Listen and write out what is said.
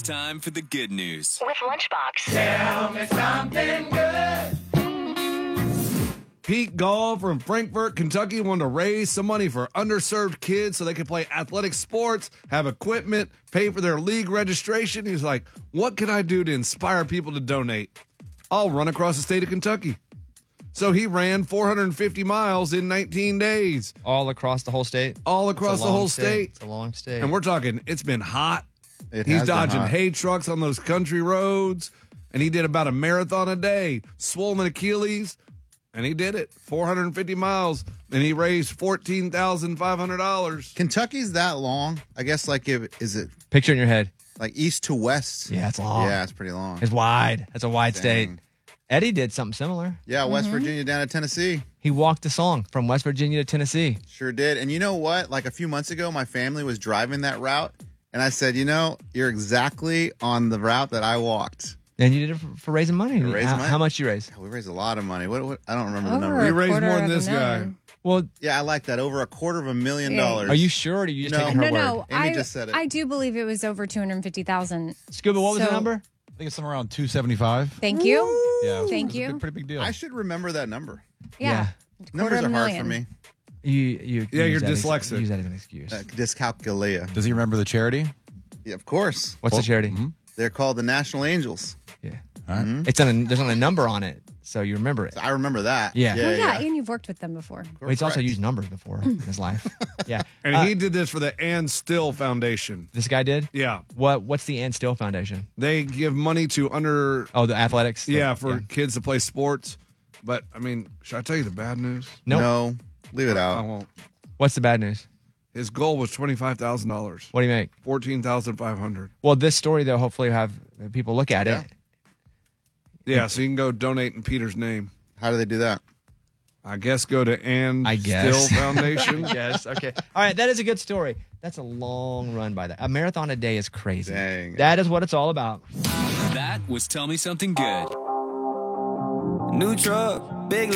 time for the good news. With Lunchbox. Tell me something good. Pete Gall from Frankfort, Kentucky wanted to raise some money for underserved kids so they could play athletic sports, have equipment, pay for their league registration. He's like, what can I do to inspire people to donate? I'll run across the state of Kentucky. So he ran 450 miles in 19 days. All across the whole state? All across the whole state. It's a long state. And we're talking, it's been hot. It He's has been dodging hot. hay trucks on those country roads. And he did about a marathon a day, swollen Achilles. And he did it, 450 miles, and he raised $14,500. Kentucky's that long? I guess, is it Picture in your head. like east to west? Yeah, it's long. Yeah, it's pretty long. It's wide. That's a wide Dang. state. Eddie did something similar. Yeah, West Virginia down to Tennessee. He walked the song from West Virginia to Tennessee. Sure did. And you know what? Like a few months ago, my family was driving that route, and I said, you're exactly on the route that I walked. And you did it for raising money. raising money. How much you raise? We raised a lot of money. What I don't remember the Over number. We a raised quarter more than of a this guy. million. Well, Yeah, I like that. Over $250,000. are you sure or do you just No. taking her No, word? Amy just said it. I do believe it was over 250,000. Scuba, what was the So- number? I think it's somewhere around 275. Thank you. Yeah, Thank it's a you. pretty big deal. I should remember that number. Yeah. Numbers Quarter are of a hard for million. me. You Yeah, use you're that as- dyslexic. Use that as an excuse. Dyscalculia. Does he remember the charity? Yeah, of course. What's the charity? They're called the National Angels. Yeah. All right. It's on there's not a number on it, so you remember it. So I remember that. Yeah. Yeah, Well, yeah. and you've worked with them before. Well, he's also Correct. used numbers before in his life. Yeah. And he did this for the Ann Still Foundation. This guy did? Yeah. What's the Ann Still Foundation? They give money to Oh, the athletics? for kids to play sports. But, I mean, should I tell you the bad news? Nope. No, leave it I out. won't. What's the bad news? His goal was $25,000. What do you make? $14,500. Well, this story, though, hopefully have people look at Yeah. it. Yeah, so you can go donate in Peter's name. How do they do that? I guess go to Ann I guess. Still Foundation. Yes. Okay. All right. That is a good story. That's a long run by that. A marathon a day is crazy. Dang. That is what it's all about. That was Tell Me Something Good. New truck, big